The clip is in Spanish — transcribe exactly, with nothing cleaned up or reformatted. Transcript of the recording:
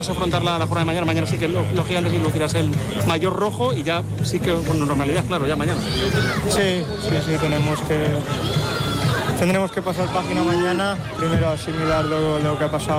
afrontar la, la jornada de mañana. Mañana sí que los, los gigantes lucirás el mayor rojo y ya sí que con normalidad, claro, ya mañana. Sí, sí, sí, tenemos que... Tendremos que pasar página mañana, primero asimilar lo, lo que ha pasado